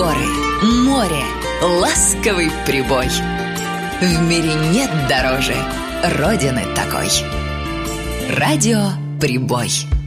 Горы, море, ласковый прибой. В мире нет дороже Родины такой. Радио «Прибой».